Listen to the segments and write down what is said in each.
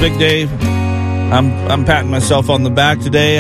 Big Dave. I'm patting myself on the back today.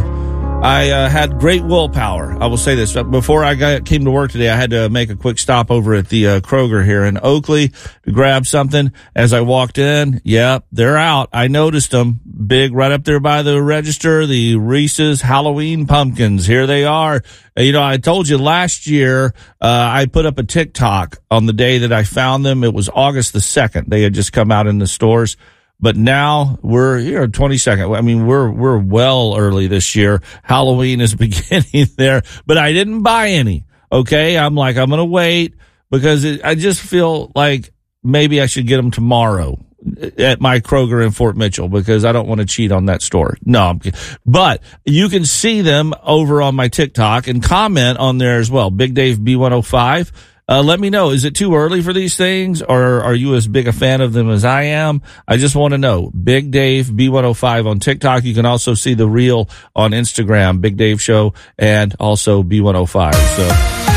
I had great willpower. I will say this. Before I came to work today, I had to make a quick stop over at the Kroger here in Oakley to grab something. As I walked in, they're out. I noticed them big right up there by the register, the Reese's Halloween pumpkins. Here they are. I told you last year, I put up a TikTok on the day that I found them. It was August the 2nd. They had just come out in the stores. But now we're here, 22nd. I mean, we're well early this year. Halloween is beginning there, but I didn't buy any. Okay. I'm going to wait because I just feel like maybe I should get them tomorrow at my Kroger in Fort Mitchell because I don't want to cheat on that store. No, I'm kidding. But you can see them over on my TikTok and comment on there as well. Big Dave B105. Let me know, is it too early for these things, or are you as big a fan of them as I am? I just want to know. Big Dave B105 on TikTok. You can also see the reel on Instagram, Big Dave Show, and also B105. So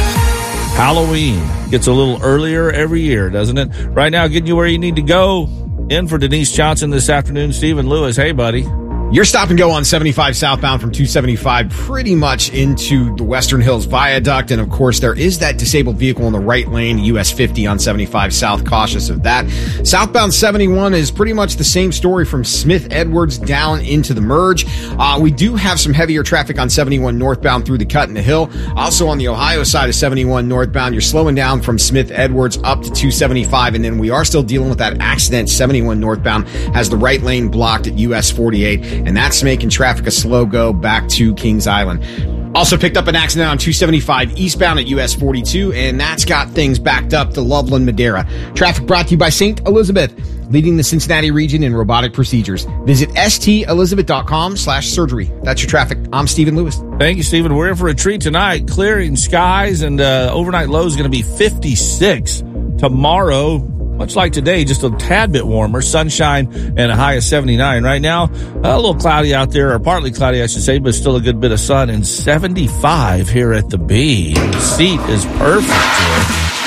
Halloween gets a little earlier every year, doesn't it? Right now, getting you where you need to go. In for Denise Johnson this afternoon, Stephen Lewis. Hey, buddy. Your stop and go on 75 southbound from 275 pretty much into the Western Hills Viaduct. And of course, there is that disabled vehicle in the right lane, US 50 on 75 south. Cautious of that. Southbound 71 is pretty much the same story from Smith Edwards down into the merge. We do have some heavier traffic on 71 northbound through the cut in the hill. Also on the Ohio side of 71 northbound, you're slowing down from Smith Edwards up to 275. And then we are still dealing with that accident. 71 northbound has the right lane blocked at US 48. And that's making traffic a slow go back to Kings Island. Also picked up an accident on 275 eastbound at US 42, and that's got things backed up to Loveland, Madera. Traffic brought to you by St. Elizabeth, leading the Cincinnati region in robotic procedures. Visit stelizabeth.com/surgery. That's your traffic. I'm Stephen Lewis. Thank you, Stephen. We're in for a treat tonight. Clearing skies, and overnight low is going to be 56 tomorrow. Much like today, just a tad bit warmer, sunshine and a high of 79. Right now, a little cloudy out there, or partly cloudy, I should say, but still a good bit of sun, and 75 here at the B. The seat is perfect here.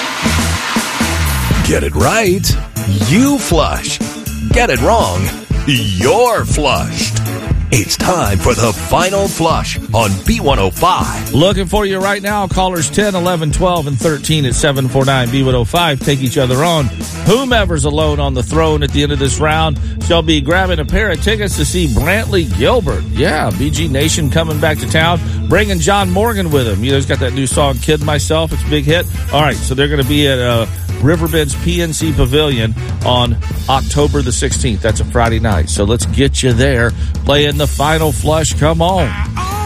Get it right, you flush. Get it wrong, you're flushed. It's time for the final flush on B105. Looking for you right now. Callers 10, 11, 12, and 13 at 749 B105. Take each other on. Whomever's alone on the throne at the end of this round shall be grabbing a pair of tickets to see Brantley Gilbert. Yeah, BG Nation coming back to town, bringing John Morgan with him. He's got that new song, Kid Myself. It's a big hit. All right, so they're going to be at Riverbend's PNC Pavilion on October the 16th. That's a Friday night. So let's get you there. Playing the final flush. Come on.